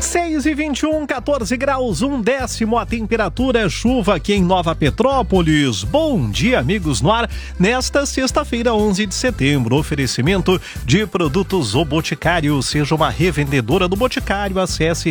6h21, 14 graus, 1/10 a temperatura, chuva aqui em Nova Petrópolis. Bom dia, amigos no ar. Nesta sexta-feira, 11 de setembro, oferecimento de produtos O Boticário. Seja uma revendedora do Boticário, acesse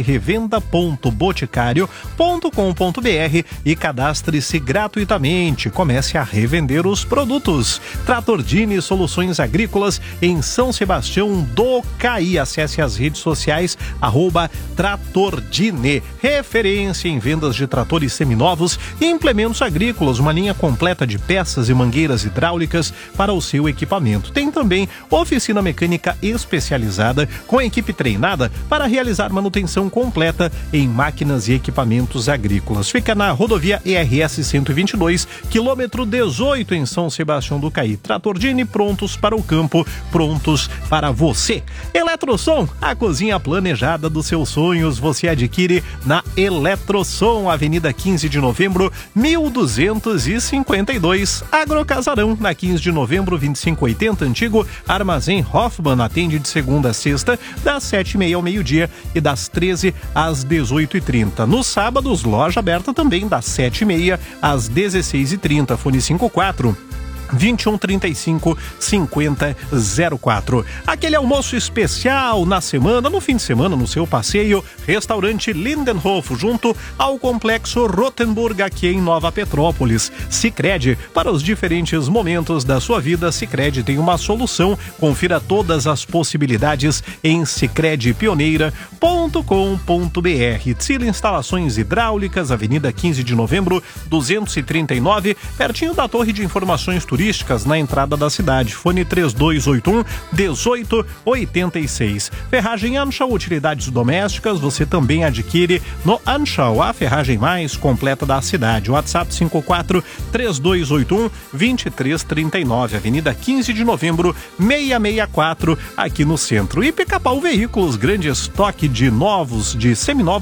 revenda.boticário.com.br e cadastre-se gratuitamente. Comece a revender os produtos. Tratordini Soluções Agrícolas em São Sebastião do Caí. Acesse as redes sociais, @Tratordine, referência em vendas de tratores seminovos e implementos agrícolas, uma linha completa de peças e mangueiras hidráulicas para o seu equipamento. Tem também oficina mecânica especializada com equipe treinada para realizar manutenção completa em máquinas e equipamentos agrícolas. Fica na rodovia ERS 122, quilômetro 18 em São Sebastião do Caí. Tratordine, prontos para o campo, prontos para você. Eletrosom, a cozinha planejada dos seus sonhos, você adquire na Eletrosom, Avenida 15 de Novembro, 1252. Agrocasarão, na 15 de novembro, 2580, antigo Armazém Hoffman, atende de segunda a sexta, das 7h30 ao meio-dia e das 13 às 18h30. Nos sábados, loja aberta também das 7h30 às 16h30. Fone 54 2135 5004. Aquele almoço especial na semana, no fim de semana, no seu passeio. Restaurante Lindenhof, junto ao Complexo Rotenburg, aqui em Nova Petrópolis. Sicredi, para os diferentes momentos da sua vida, Sicredi tem uma solução. Confira todas as possibilidades em sicredipioneira.com.br. Tsila Instalações Hidráulicas, Avenida 15 de Novembro, 239, pertinho da Torre de Informações Turísticas, na entrada da cidade. Fone 3281-1886. Ferragem Anschau, utilidades domésticas, você também adquire no Anschau, a ferragem mais completa da cidade. WhatsApp 54-3281-2339, Avenida 15 de Novembro, 664, aqui no centro. E Pica-Pau Veículos, grande estoque de novos, de seminovos